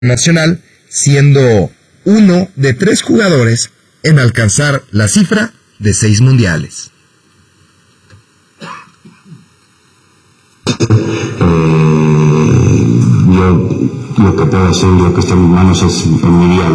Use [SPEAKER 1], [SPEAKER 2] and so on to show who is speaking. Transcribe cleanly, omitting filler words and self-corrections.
[SPEAKER 1] nacional, siendo uno de 3 jugadores en alcanzar la cifra de 6 mundiales.
[SPEAKER 2] Yo lo que puedo hacer, lo que está en mis manos es en mi día